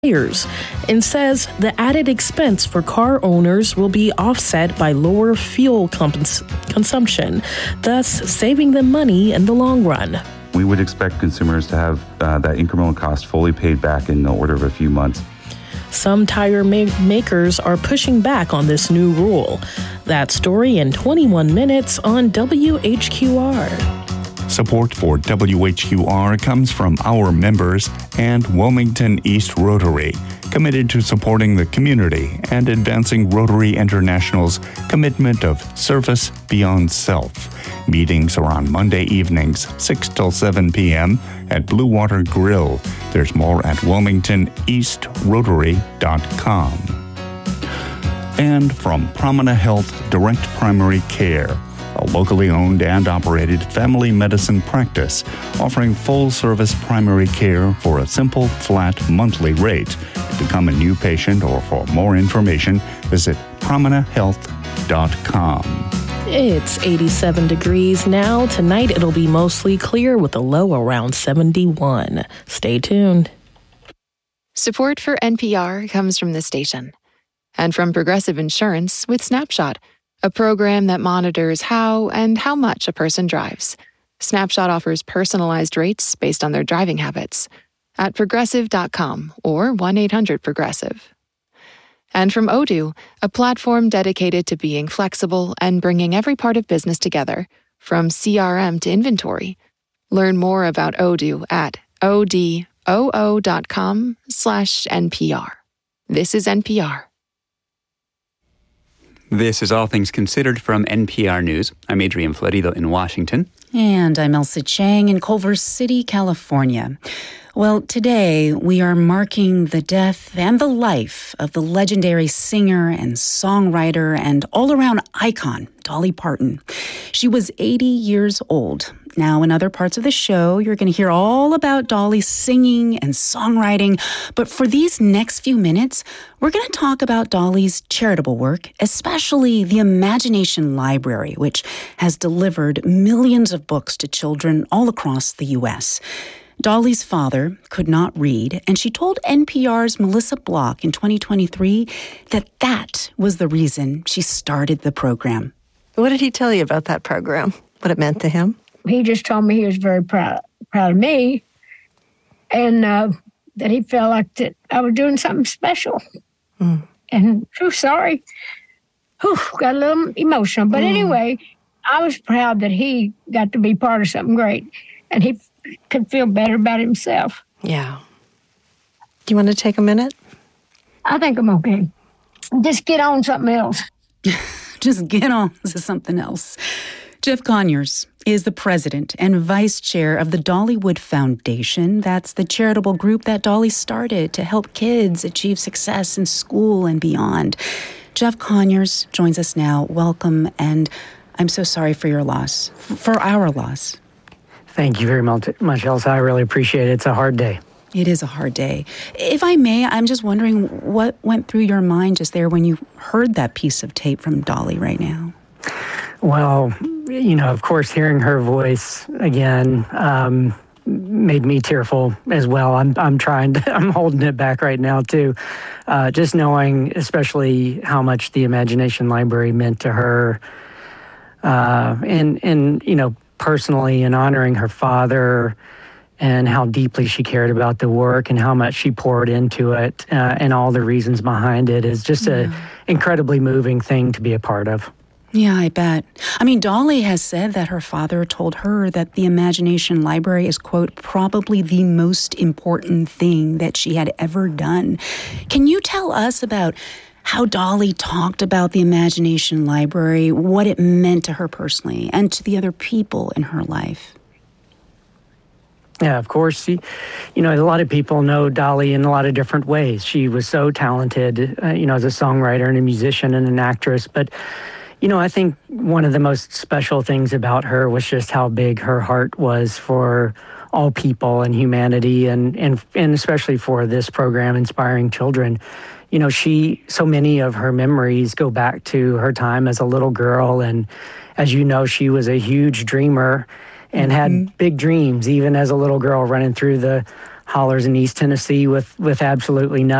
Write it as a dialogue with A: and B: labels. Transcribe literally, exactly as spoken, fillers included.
A: years and says the added expense for car owners will be offset by lower fuel cons- consumption, thus saving them money in the long run.
B: We would expect consumers to have uh, that incremental cost fully paid back in the order of a few months.
A: Some tire ma- makers are pushing back on this new rule. That story in twenty-one minutes on W H Q R.
C: Support for W H Q R comes from our members and Wilmington East Rotary, committed to supporting the community and advancing Rotary International's commitment of service beyond self. Meetings are on Monday evenings, six till seven p.m. at Blue Water Grill. There's more at wilmington east rotary dot com. And from Promina Health Direct Primary Care, a locally owned and operated family medicine practice offering full-service primary care for a simple, flat monthly rate. To become a new patient or for more information, visit promina health dot com.
A: It's eighty-seven degrees now. Tonight it'll be mostly clear with a low around seventy-one. Stay tuned.
D: Support for N P R comes from this station and from Progressive Insurance with Snapshot, a program that monitors how and how much a person drives. Snapshot offers personalized rates based on their driving habits at progressive dot com or one eight hundred progressive. And from Odoo, a platform dedicated to being flexible and bringing every part of business together, from C R M to inventory. Learn more about Odoo at odoo dot com slash N P R. This is N P R.
E: This is All Things Considered from N P R News. I'm Adrian Florido in Washington.
F: And I'm Elsa Chang in Culver City, California. Well, today we are marking the death and the life of the legendary singer and songwriter and all-around icon, Dolly Parton. She was eighty years old. Now, in other parts of the show, you're going to hear all about Dolly's singing and songwriting. But for these next few minutes, we're going to talk about Dolly's charitable work, especially the Imagination Library, which has delivered millions of books to children all across the U S Dolly's father could not read, and she told N P R's Melissa Block in twenty twenty-three that that was the reason she started the program.
G: What did he tell you about that program? What it meant to him?
H: He just told me he was very proud proud of me, and uh, that he felt like that I was doing something special. Mm. And so sorry, Whew, got a little emotional. But mm. anyway, I was proud that he got to be part of something great, and he could feel better about himself.
G: Yeah. Do you want to take a minute?
H: I think I'm okay. Just get on something else.
F: Just get on to something else. Jeff Conyers is the president and vice chair of the Dollywood Foundation. That's the charitable group that Dolly started to help kids achieve success in school and beyond. Jeff Conyers joins us now. Welcome, and I'm so sorry for your loss, for our loss.
I: Thank you very much, Elsa. I really appreciate it. It's a hard day.
F: It is a hard day. If I may, I'm just wondering what went through your mind just there when you heard that piece of tape from Dolly right now?
I: Well, you know, of course, hearing her voice again um, made me tearful as well. I'm I'm trying to, I'm holding it back right now, too. Uh, just knowing especially how much the Imagination Library meant to her. Uh, and, and, you know, personally, and honoring her father and how deeply she cared about the work and how much she poured into it uh, and all the reasons behind it is just yeah. an incredibly moving thing to be a part of.
F: Yeah, I bet. I mean, Dolly has said that her father told her that the Imagination Library is, quote, probably the most important thing that she had ever done. Can you tell us about how Dolly talked about the Imagination Library, what it meant to her personally and to the other people in her life?
I: Yeah, of course. You, you know, a lot of people know Dolly in a lot of different ways. She was so talented, uh, you know, as a songwriter and a musician and an actress. But, you know, I think one of the most special things about her was just how big her heart was for all people and humanity, and, and, and especially for this program, Inspiring Children. You know, she, so many of her memories go back to her time as a little girl. And as you know, she was a huge dreamer and mm-hmm. had big dreams, even as a little girl running through the hollers in East Tennessee with, with absolutely nothing.